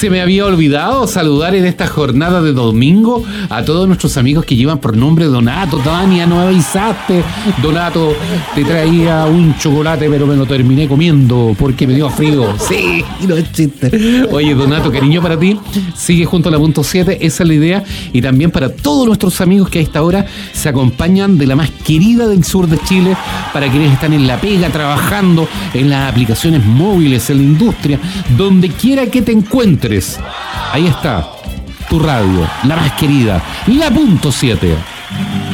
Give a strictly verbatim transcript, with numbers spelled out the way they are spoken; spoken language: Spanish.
Se me había olvidado saludar en esta jornada de domingo a todos nuestros amigos que llevan por nombre Donato. Tania, no me avisaste. Donato, te traía un chocolate, pero me lo terminé comiendo porque me dio frío. Sí, no es chiste. Oye, Donato, cariño para ti. Sigue junto a la punto siete, esa es la idea. Y también para todos nuestros amigos que a esta hora se acompañan de la más querida del sur de Chile, para quienes están en la pega, trabajando en las aplicaciones móviles, en la industria, donde quiera que te encuentres. Ahí está, tu radio, la más querida, la punto siete.